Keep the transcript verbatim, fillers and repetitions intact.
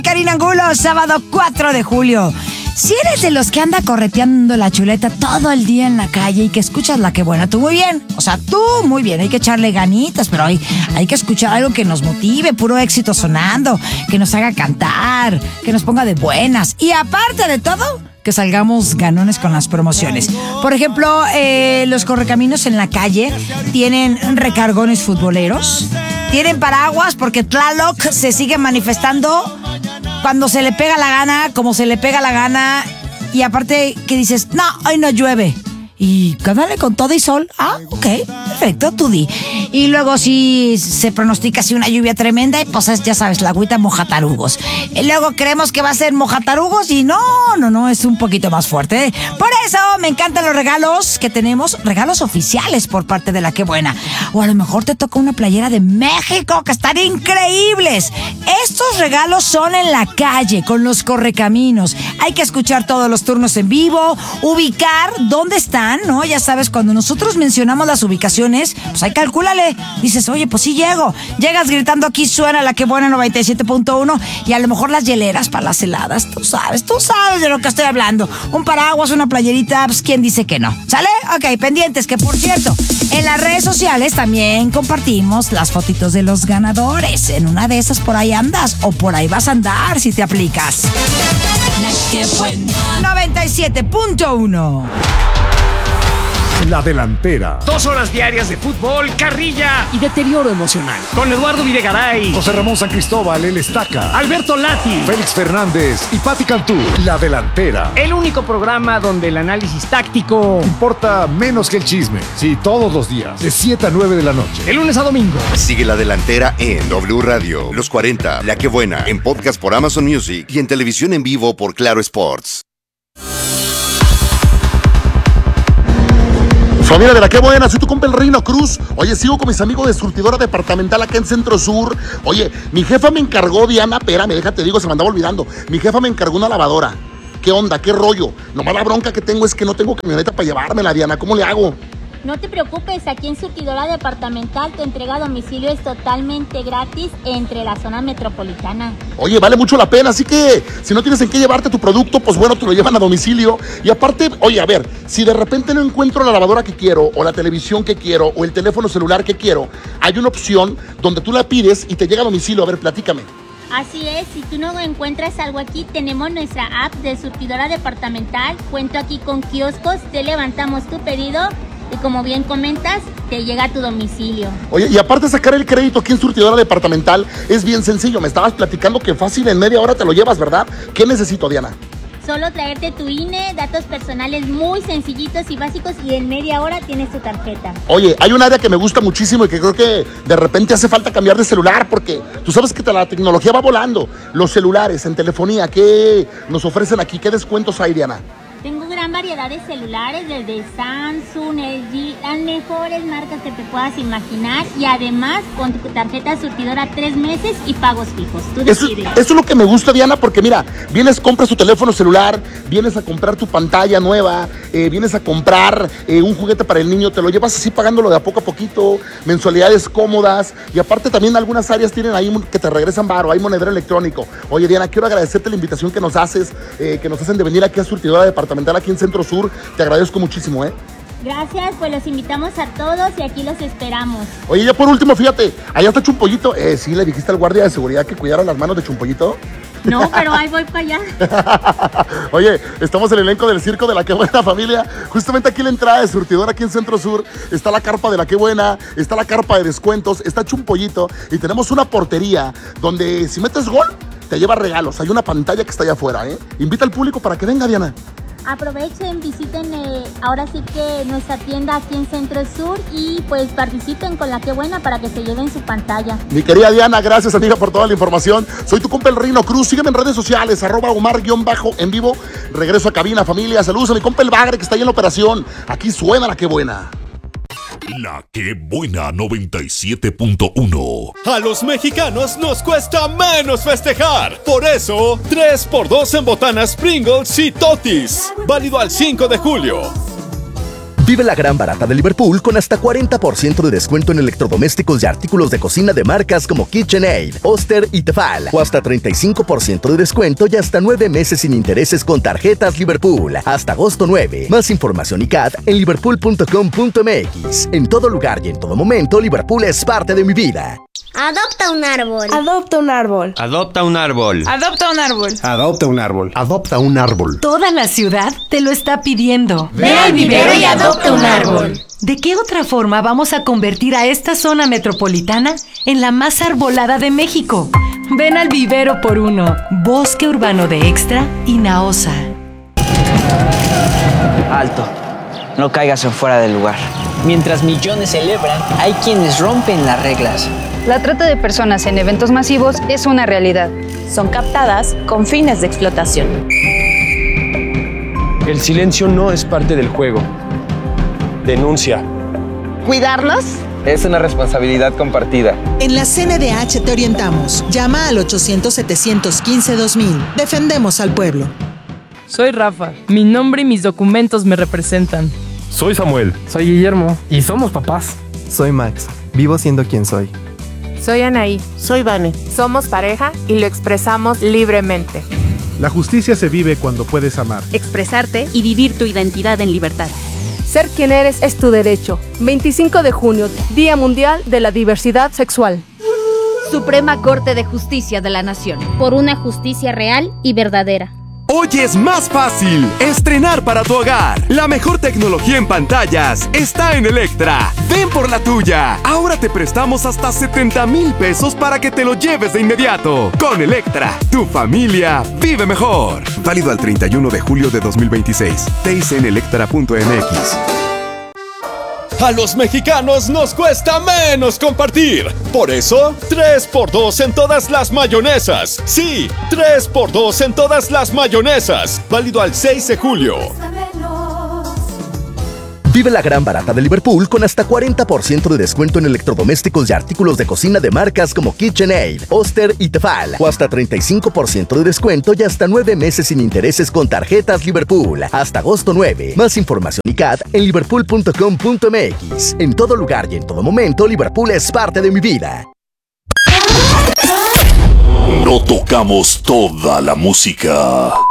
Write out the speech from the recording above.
Karina Angulo, sábado cuatro de julio. Si eres de los que anda correteando la chuleta todo el día en la calle y que escuchas La Que Buena, tú muy bien. O sea, tú muy bien. Hay que echarle ganitas, pero hay, hay que escuchar algo que nos motive, puro éxito sonando, que nos haga cantar, que nos ponga de buenas. Y aparte de todo, que salgamos ganones con las promociones. Por ejemplo, eh, los correcaminos en la calle tienen recargones futboleros, tienen paraguas porque Tlaloc se sigue manifestando cuando se le pega la gana, como se le pega la gana, y aparte que dices, no, hoy no llueve. Y dale con todo y sol. Ah, ok, perfecto, tú di. Y luego si se pronostica así una lluvia tremenda, y pues es, ya sabes, la agüita mojatarugos. Y luego creemos que va a ser mojatarugos y no, no, no, es un poquito más fuerte. Por eso me encantan los regalos que tenemos, regalos oficiales por parte de La Que Buena. O a lo mejor te toca una playera de México, que están increíbles. Estos regalos son en la calle, con los correcaminos. Hay que escuchar todos los turnos en vivo, ubicar dónde están, ¿no? Ya sabes, cuando nosotros mencionamos las ubicaciones, pues ahí calcúlale. Dices, oye, pues sí llego. Llegas gritando, aquí suena La Que Buena noventa y siete punto uno, y a lo mejor las hieleras para las heladas. Tú sabes, tú sabes de lo que estoy hablando. Un paraguas, una playerita, pues ¿quién dice que no? ¿Sale? Ok, pendientes, que por cierto, en las redes sociales también compartimos las fotitos de los ganadores. En una de esas por ahí andas, o por ahí vas a andar si te aplicas. La Que Buena noventa y siete punto uno. La Delantera. Dos horas diarias de fútbol, carrilla y deterioro emocional. Con Eduardo Videgaray, José Ramón San Cristóbal, el Estaca, Alberto Lati, Félix Fernández y Pati Cantú. La Delantera. El único programa donde el análisis táctico importa menos que el chisme. Sí, todos los días, de siete a nueve de la noche. De lunes a domingo. Sigue La Delantera en W Radio, Los cuarenta, La Que Buena, en podcast por Amazon Music y en televisión en vivo por Claro Sports. Familia de La Que Buena, soy tu compa el Reino Cruz. Oye, sigo con mis amigos de surtidora departamental acá en Centro Sur. Oye, mi jefa me encargó, Diana, espérame, déjate digo, se me andaba olvidando. Mi jefa me encargó una lavadora. ¿Qué onda? ¿Qué rollo? Nomás la bronca que tengo es que no tengo camioneta para llevármela, Diana. ¿Cómo le hago? No te preocupes, aquí en Surtidora Departamental tu entrega a domicilio es totalmente gratis entre la zona metropolitana. Oye, vale mucho la pena, así que si no tienes en qué llevarte tu producto, pues bueno, te lo llevan a domicilio. Y aparte, oye, a ver, si de repente no encuentro la lavadora que quiero, o la televisión que quiero, o el teléfono celular que quiero, hay una opción donde tú la pides y te llega a domicilio. A ver, platícame. Así es, si tú no encuentras algo aquí, tenemos nuestra app de Surtidora Departamental. Cuento aquí con kioscos, te levantamos tu pedido y como bien comentas, te llega a tu domicilio. Oye, y aparte de sacar el crédito aquí en Surtidora Departamental, es bien sencillo. Me estabas platicando que fácil en media hora te lo llevas, ¿verdad? ¿Qué necesito, Diana? Solo traerte tu I N E, datos personales muy sencillitos y básicos, y en media hora tienes tu tarjeta. Oye, hay un área que me gusta muchísimo y que creo que de repente hace falta cambiar de celular, porque tú sabes que la tecnología va volando. Los celulares en telefonía, ¿qué nos ofrecen aquí? ¿Qué descuentos hay, Diana? Tengo gran variedad de celulares, desde Samsung, L G, las mejores marcas que te puedas imaginar, y además con tu tarjeta surtidora tres meses y pagos fijos. Tú decides. Eso, eso es lo que me gusta, Diana, porque mira, vienes, compras tu teléfono celular, vienes a comprar tu pantalla nueva, eh, vienes a comprar eh, un juguete para el niño, te lo llevas así pagándolo de a poco a poquito, mensualidades cómodas, y aparte también algunas áreas tienen ahí que te regresan varo, hay monedero electrónico. Oye, Diana, quiero agradecerte la invitación que nos haces, eh, que nos hacen de venir aquí a Surtidora Departamental aquí en Centro Sur. Te agradezco muchísimo, ¿eh? Gracias, pues los invitamos a todos y aquí los esperamos. Oye, ya por último, fíjate, allá está Chumpollito. Eh, ¿sí le dijiste al guardia de seguridad que cuidara las manos de Chumpollito? No, pero ahí voy para allá. Oye, estamos en el elenco del circo de La Que Buena, familia. Justamente aquí en la entrada de Surtidora, aquí en Centro Sur, está la carpa de La Que Buena, está la carpa de descuentos, está Chumpollito, y tenemos una portería donde si metes gol, te lleva regalos. Hay una pantalla que está allá afuera, ¿eh? Invita al público para que venga, Diana. Aprovechen, visiten eh, ahora sí que nuestra tienda aquí en Centro Sur y pues participen con La Que Buena para que se lleven su pantalla. Mi querida Diana, gracias amiga por toda la información. Soy tu compa el Reino Cruz. Sígueme en redes sociales, arroba Omar-en vivo. Regreso a cabina, familia. Saludos a mi compa el Bagre que está ahí en la operación. Aquí suena La Que Buena. La Que Buena noventa y siete punto uno. A los mexicanos nos cuesta menos festejar. Por eso, tres por dos en botanas Pringles y Totis. Válido al cinco de julio. Vive la gran barata de Liverpool con hasta cuarenta por ciento de descuento en electrodomésticos y artículos de cocina de marcas como KitchenAid, Oster y Tefal. O hasta treinta y cinco por ciento de descuento y hasta nueve meses sin intereses con tarjetas Liverpool. Hasta agosto nueve. Más información y C A D en liverpool punto com punto m x. En todo lugar y en todo momento, Liverpool es parte de mi vida. Adopta un árbol. Adopta un árbol. Adopta un árbol. Adopta un árbol. Adopta un árbol. Adopta un árbol. Toda la ciudad te lo está pidiendo. Ve al vivero y adopta un árbol. ¿De qué otra forma vamos a convertir a esta zona metropolitana en la más arbolada de México? Ven al vivero por uno. Bosque Urbano de Extra y Naosa. Alto. No caigas en fuera del lugar. Mientras millones celebran, hay quienes rompen las reglas. La trata de personas en eventos masivos es una realidad. Son captadas con fines de explotación. El silencio no es parte del juego. Denuncia. ¿Cuidarnos? Es una responsabilidad compartida. En la C N D H te orientamos. Llama al ochocientos, setecientos quince, dos mil. Defendemos al pueblo. Soy Rafa. Mi nombre y mis documentos me representan. Soy Samuel. Soy Guillermo. Y somos papás. Soy Max. Vivo siendo quien soy. Soy Anaí. Soy Vane. Somos pareja y lo expresamos libremente. La justicia se vive cuando puedes amar, expresarte y vivir tu identidad en libertad. Ser quien eres es tu derecho. veinticinco de junio, Día Mundial de la Diversidad Sexual. Suprema Corte de Justicia de la Nación. Por una justicia real y verdadera. Hoy es más fácil estrenar para tu hogar. La mejor tecnología en pantallas está en Electra. Ven por la tuya. Ahora te prestamos hasta setenta mil pesos para que te lo lleves de inmediato. Con Electra, tu familia vive mejor. Válido al treinta y uno de julio de dos mil veintiséis. T I C en electra punto m x. A los mexicanos nos cuesta menos compartir. Por eso, tres por dos en todas las mayonesas. Sí, tres por dos en todas las mayonesas. Válido al seis de julio. Vive la gran barata de Liverpool con hasta cuarenta por ciento de descuento en electrodomésticos y artículos de cocina de marcas como KitchenAid, Oster y Tefal. O hasta treinta y cinco por ciento de descuento y hasta nueve meses sin intereses con tarjetas Liverpool. Hasta agosto nueve. Más información y C A D en liverpool punto com punto m x. En todo lugar y en todo momento, Liverpool es parte de mi vida. No tocamos toda la música.